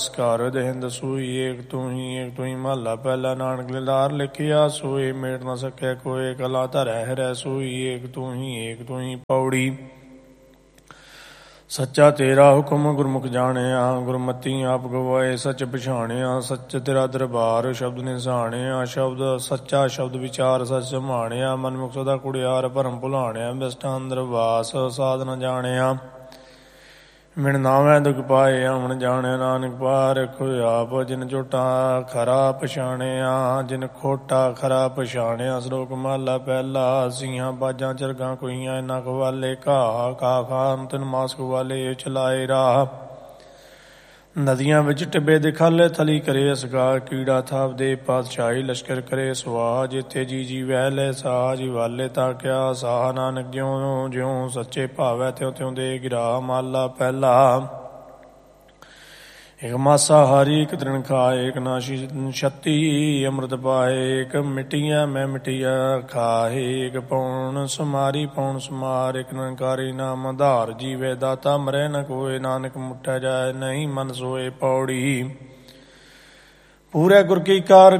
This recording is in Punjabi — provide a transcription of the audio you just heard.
ਘਰ ਦਹਿੰਦ ਸੂਈ ਏਕ ਤੂੰ ਹੀ ਮਹੱਲਾ ਪਹਿਲਾ। ਨਾਨਕ ਲਿਲਾਰ ਲਿਖਿਆ ਸੋਏ ਮੇਟ ਨਾ ਸਕਿਆ ਕੋਏ, ਕਲਾ ਧਰੈ ਹਰੈ ਸੂਈ ਏਕ ਤੂੰ ਹੀ ਪੌੜੀ। ਸੱਚਾ ਤੇਰਾ ਹੁਕਮ ਗੁਰਮੁਖ ਜਾਣਿਆ, ਗੁਰਮਤੀ ਆਪ ਗਵਾਏ ਸੱਚ ਪਛਾਣਿਆ। ਸੱਚ ਤੇਰਾ ਦਰਬਾਰ ਸ਼ਬਦ ਨਿਸਾਣਿਆ, ਸ਼ਬਦ ਸੱਚਾ ਸ਼ਬਦ ਵਿਚਾਰ ਸੱਚ ਸਮਾਣਿਆ। ਮਨਮੁਖ ਸਦਾ ਕੁੜਿਆਰ ਭਰਮ ਭੁਲਾਣਿਆ, ਬਿਸਟਾ ਅੰਦਰ ਵਾਸ ਸਾਧ ਨ ਜਾਣਿਆ। ਮਿਣ ਨਾਵੈ ਦੁਖ ਪਾਏ ਆਵਣ ਜਾਣਿਆ, ਨਾਨਕ ਪਾਰਖ ਆਪ ਜਿਨ ਝੋਟਾ ਖਰਾ ਪਛਾਣਿਆ, ਜਿਨ ਖੋਟਾ ਖਰਾ ਪਛਾਣਿਆ। ਸ਼ਲੋਕ ਮਹਲਾ ਪਹਿਲਾ। ਸਿੰਘਾਂ ਬਾਜਾਂ ਚਰਗਾਂ ਕੋਈਆਂ ਇਨਾ ਖਵਾਲੇ, ਘਾਹ ਖਾ ਖਾਨ ਤਿਨ ਮਾਸ ਖਵਾਲੇ ਚਲਾਏ ਰਾਹ। ਨਦੀਆਂ ਵਿੱਚ ਟਿੱਬੇ ਦੇ ਖਾਲੇ ਥਲੀ ਕਰੇ ਅਸਗਾ, ਕੀੜਾ ਥਾਪ ਦੇ ਪਾਤਸ਼ਾਹੀ ਲਸ਼ਕਰ ਕਰੇ ਸਵਾਹ। ਜਿੱਥੇ ਜੀ ਵਹਿ ਲੈ ਸਾਹ, ਜੀ ਵਾਲੇ ਤਾਂ ਕਿਆ ਸਾਹ। ਨਾਨਕ ਜਿਉਂ ਜਿਉਂ ਸੱਚੇ ਭਾਵੈ ਤਿਉ ਤਿਉ ਦੇ ਗਿਰਾ। ਮਹਲਾ ਪਹਿਲਾ। ਇਕ ਮਾਸਾਹਾਰੀ ਇਕ ਤ੍ਰਿਣ ਖਾਏ, ਇਕ ਨਾਸੀ ਛਤੀ ਅੰਮ੍ਰਿਤ ਪਾਏ। ਇਕ ਮਿਟੀਆਂ ਮੈਂ ਮਿਟੀਆਂ ਖਾਏ, ਇਕ ਪੌਣ ਸਮਾਰੀ ਪੌਣ ਸਮਾਰ। ਇਕ ਨਿਰੰਕਾਰੀ ਨਾਮ ਆਧਾਰ, ਜੀਵੇ ਦਾਤਾ ਮਰੈ ਨ ਕੋਇ। ਨਾਨਕ ਮੁਠੈ ਜਾਇ ਨਹੀਂ ਮਨ ਸੋਏ ਪੌੜੀ। ਪੂਰੇ ਗੁਰ ਕੀ ਕਾਰ